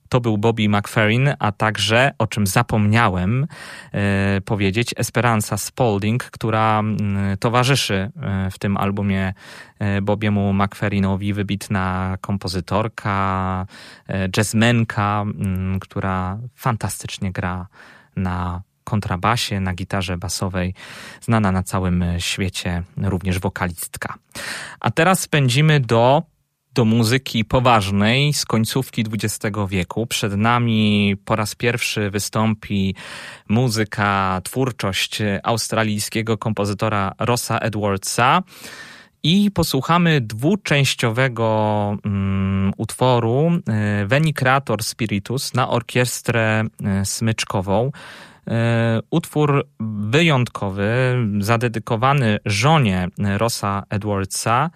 To był Bobby McFerrin, a także, o czym zapomniałem powiedzieć, Esperanza Spalding, która towarzyszy w tym albumie Bobiemu McFerrinowi, wybitna kompozytorka, jazzmenka, która fantastycznie gra na kontrabasie, na gitarze basowej, znana na całym świecie, również wokalistka. A teraz pędzimy do muzyki poważnej z końcówki XX wieku. Przed nami po raz pierwszy wystąpi twórczość australijskiego kompozytora Rossa Edwardsa i posłuchamy dwuczęściowego utworu Veni Creator Spiritus na orkiestrę smyczkową. Utwór wyjątkowy, zadedykowany żonie Rossa Edwardsa,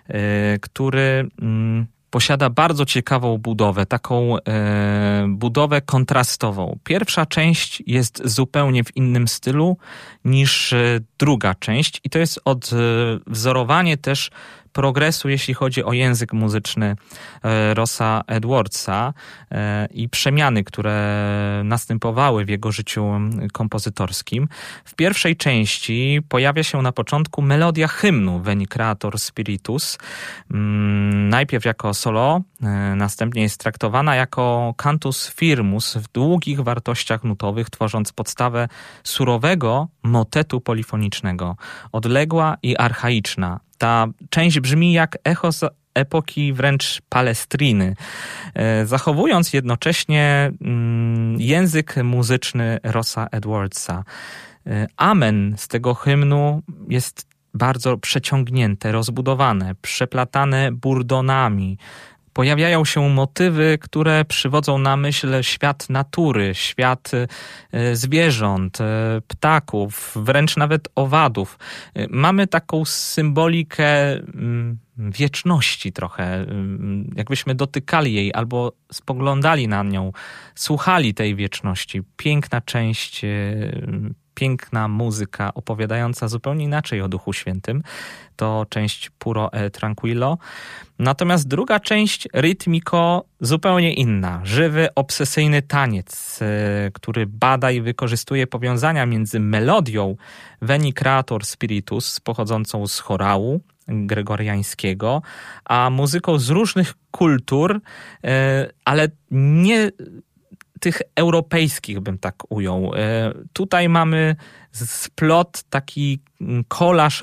który posiada bardzo ciekawą budowę, taką budowę kontrastową. Pierwsza część jest zupełnie w innym stylu niż druga część i to jest odwzorowanie też progresu, jeśli chodzi o język muzyczny Rossa Edwardsa i przemiany, które następowały w jego życiu kompozytorskim. W pierwszej części pojawia się na początku melodia hymnu Veni Creator Spiritus. Najpierw jako solo, następnie jest traktowana jako cantus firmus w długich wartościach nutowych, tworząc podstawę surowego motetu polifonicznego, odległa i archaiczna. Ta część brzmi jak echo z epoki wręcz Palestriny, zachowując jednocześnie język muzyczny Rossa Edwardsa. Amen z tego hymnu jest bardzo przeciągnięte, rozbudowane, przeplatane burdonami. Pojawiają się motywy, które przywodzą na myśl świat natury, świat zwierząt, ptaków, wręcz nawet owadów. Mamy taką symbolikę wieczności trochę, jakbyśmy dotykali jej albo spoglądali na nią, słuchali tej wieczności. Piękna część, piękna muzyka opowiadająca zupełnie inaczej o Duchu Świętym. To część Puro e Tranquillo. Natomiast druga część, Ritmico, zupełnie inna. Żywy, obsesyjny taniec, który bada i wykorzystuje powiązania między melodią Veni Creator Spiritus, pochodzącą z chorału gregoriańskiego, a muzyką z różnych kultur, ale nie tych europejskich, bym tak ujął. Tutaj mamy splot, taki kolaż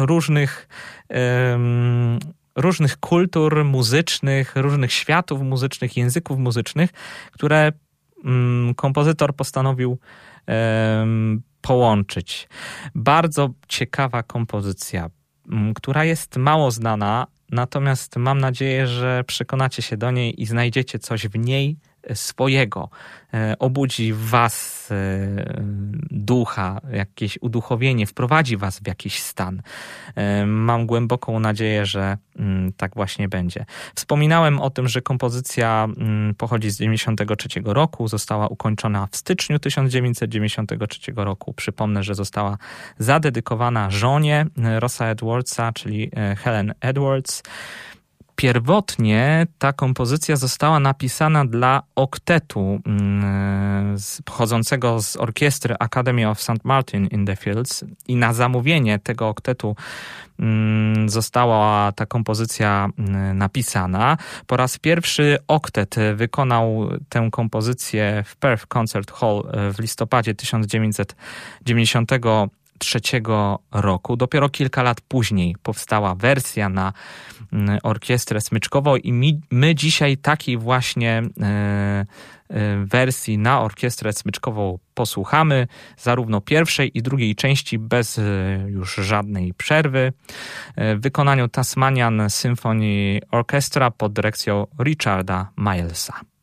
różnych kultur muzycznych, różnych światów muzycznych, języków muzycznych, które kompozytor postanowił połączyć. Bardzo ciekawa kompozycja, która jest mało znana, natomiast mam nadzieję, że przekonacie się do niej i znajdziecie coś w niej swojego. Obudzi w was ducha, jakieś uduchowienie, wprowadzi was w jakiś stan. Mam głęboką nadzieję, że tak właśnie będzie. Wspominałem o tym, że kompozycja pochodzi z 1993 roku, została ukończona w styczniu 1993 roku. Przypomnę, że została zadedykowana żonie Rossa Edwardsa, czyli Helen Edwards. Pierwotnie ta kompozycja została napisana dla oktetu pochodzącego z orkiestry Academy of St. Martin in the Fields i na zamówienie tego oktetu została ta kompozycja napisana. Po raz pierwszy oktet wykonał tę kompozycję w Perth Concert Hall w listopadzie 1993 roku. Dopiero kilka lat później powstała wersja na orkiestrę smyczkową i my dzisiaj takiej właśnie wersji na orkiestrę smyczkową posłuchamy, zarówno pierwszej i drugiej części bez już żadnej przerwy w wykonaniu Tasmanian Symphony Orchestra pod dyrekcją Richarda Milesa.